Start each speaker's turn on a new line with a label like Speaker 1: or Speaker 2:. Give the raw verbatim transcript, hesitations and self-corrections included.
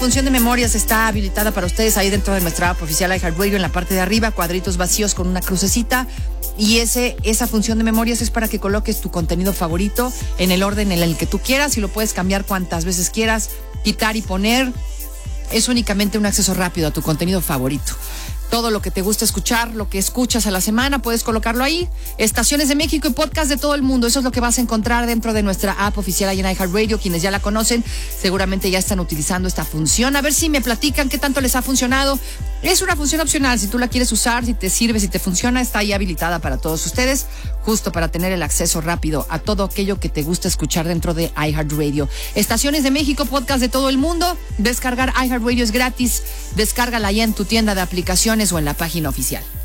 Speaker 1: Función de memorias está habilitada para ustedes ahí dentro de nuestra app oficial iHeartRadio en la parte de arriba, cuadritos vacíos con una crucecita. Y ese, esa función de memorias es para que coloques tu contenido favorito en el orden en el que tú quieras y lo puedes cambiar cuantas veces quieras, quitar y poner. Es únicamente un acceso rápido a tu contenido favorito. Todo lo que te gusta escuchar, lo que escuchas a la semana, puedes colocarlo ahí. Estaciones de México y podcast de todo el mundo. Eso es lo que vas a encontrar dentro de nuestra app oficial ahí en iHeartRadio. Quienes ya la conocen, seguramente ya están utilizando esta función. A ver si me platican qué tanto les ha funcionado. Es una función opcional. Si tú la quieres usar, si te sirve, si te funciona, está ahí habilitada para todos ustedes, justo para tener el acceso rápido a todo aquello que te gusta escuchar dentro de iHeartRadio. Estaciones de México, podcast de todo el mundo. Descargar iHeartRadio es gratis. Descárgala ya en tu tienda de aplicaciones o en la página oficial.